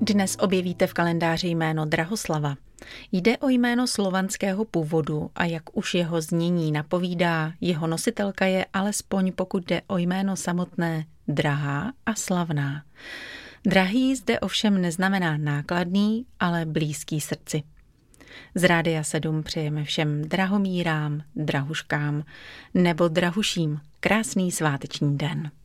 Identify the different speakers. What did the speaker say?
Speaker 1: Dnes objevíte v kalendáři jméno Drahoslava. Jde o jméno slovanského původu a jak už jeho znění napovídá, jeho nositelka je alespoň pokud jde o jméno samotné drahá a slavná. Drahý zde ovšem neznamená nákladný, ale blízký srdci. Z Rádia 7 přejeme všem drahomírám, drahuškám nebo drahuším krásný sváteční den.